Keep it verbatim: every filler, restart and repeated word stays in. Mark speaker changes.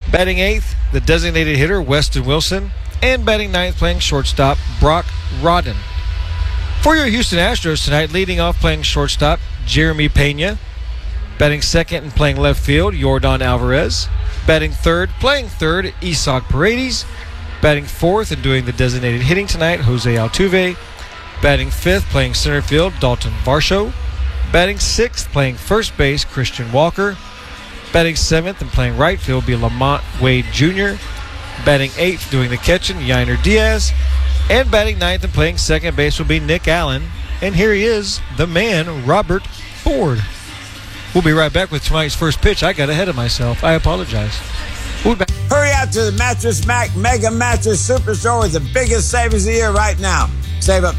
Speaker 1: Batting eighth, the designated hitter, Weston Wilson. And batting ninth, playing shortstop, Brock Rodden. For your Houston Astros tonight, leading off playing shortstop, Jeremy Pena. Batting second and playing left field, Yordan Alvarez. Batting third, playing third, Isaac Paredes. Batting fourth and doing the designated hitting tonight, Jose Altuve. Batting fifth, playing center field, Dalton Varsho. Batting sixth, playing first base, Christian Walker. Batting seventh and playing right field will be Lamont Wade Junior Batting eighth, doing the catching, Yainer Diaz. And batting ninth and playing second base will be Nick Allen. And here he is, the man, Robert Ford. We'll be right back with tonight's first pitch. I got ahead of myself. I apologize. We'll be back.
Speaker 2: Hurry out to the Mattress Mac Mega Mattress Super Store with the biggest savings of the year right now. Save up